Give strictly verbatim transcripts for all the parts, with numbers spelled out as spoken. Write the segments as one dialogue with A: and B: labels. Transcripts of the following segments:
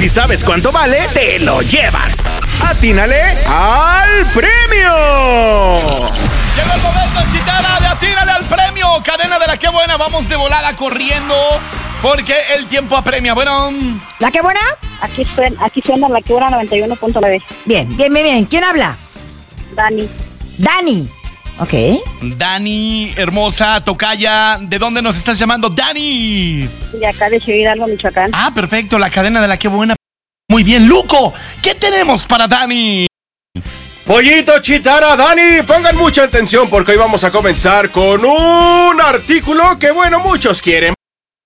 A: si sabes cuánto vale, te lo llevas. ¡Atínale al premio!
B: Llegó el momento, Chitara, de atínale al premio. Cadena de la que buena, vamos de volada corriendo porque el tiempo apremia. Bueno,
C: ¿La que buena?
D: Aquí suena, aquí suena la que buena noventa y uno punto nueve.
C: Bien, bien, bien, bien. ¿Quién habla?
D: Dani.
C: Dani. Ok.
B: Dani, hermosa, tocaya, ¿de dónde nos estás llamando, Dani?
D: De acá de Ciudad Hidalgo, Michoacán.
B: Ah, perfecto, la cadena de la que buena. Muy bien, Luco, ¿qué tenemos para Dani?
E: Pollito, Chitara, Dani, pongan mucha atención porque hoy vamos a comenzar con un artículo que, bueno, muchos quieren.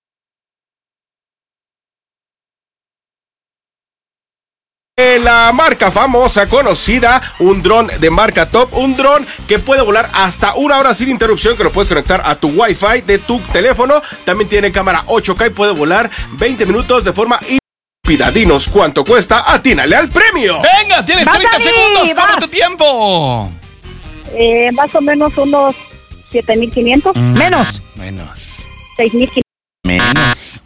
E: La marca famosa, conocida, un dron de marca top, un dron que puede volar hasta una hora sin interrupción, que lo puedes conectar a tu Wi-Fi de tu teléfono. También tiene cámara ocho K y puede volar veinte minutos de forma rápida. Dinos cuánto cuesta, atínale al premio.
B: Venga, tienes
C: ¡Vas,
B: treinta
C: Dani!
B: segundos,
C: ¡Vas!
B: corre tu tiempo.
D: Eh, más o menos unos siete mil quinientos,
C: Menos.
B: Menos,
D: seis mil quinientos,
B: menos,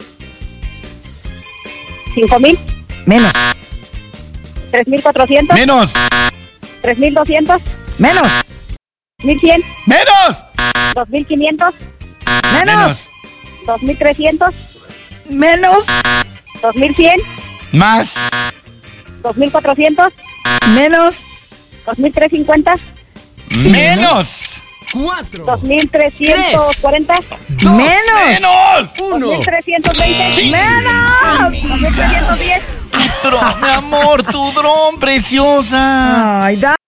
D: cinco mil,
C: Menos.
D: tres mil cuatrocientos,
B: menos,
D: tres mil doscientos,
C: Menos.
D: mil cien,
B: menos,
D: dos mil quinientos,
C: Menos.
D: dos mil trescientos,
C: Menos.
D: dos mil cien,
B: más,
D: dos mil cuatrocientos,
C: Menos.
D: dos mil trescientos cincuenta,
B: menos,
D: dos mil trescientos cuarenta,
C: Menos.
B: menos.
D: dos mil trescientos veinte,
C: Menos.
D: dos mil trescientos diez.
B: Dron, mi amor, tu dron, preciosa.
C: Ay, Dani.